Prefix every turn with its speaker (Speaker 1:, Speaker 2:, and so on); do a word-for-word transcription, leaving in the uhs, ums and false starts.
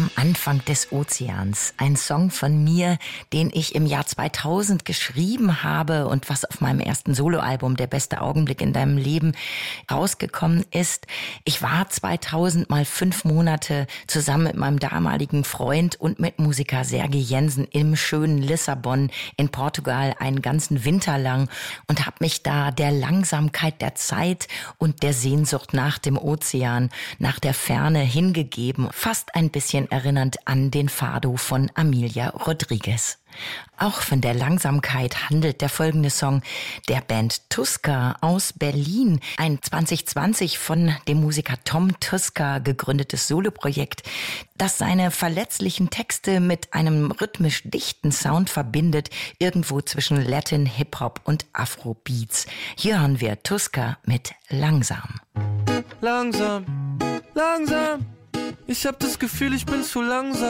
Speaker 1: Am Anfang des Ozeans. Ein Song von mir, den ich im Jahr zweitausend geschrieben habe und was auf meinem ersten Soloalbum Der beste Augenblick in deinem Leben rausgekommen ist. Ich war zweitausend mal fünf Monate zusammen mit meinem damaligen Freund und Mitmusiker Serge Jensen im schönen Lissabon in Portugal einen ganzen Winter lang und habe mich da der Langsamkeit der Zeit und der Sehnsucht nach dem Ozean, nach der Ferne hingegeben. Fast ein bisschen erinnernd an den Fado von Amelia Rodriguez. Auch von der Langsamkeit handelt der folgende Song der Band Tuska aus Berlin. Ein zwanzig zwanzig von dem Musiker Tom Tuska gegründetes Soloprojekt, das seine verletzlichen Texte mit einem rhythmisch dichten Sound verbindet, irgendwo zwischen Latin, Hip-Hop und Afrobeats. Hier hören wir Tuska mit Langsam.
Speaker 2: Langsam, langsam, ich hab das Gefühl, ich bin zu langsam.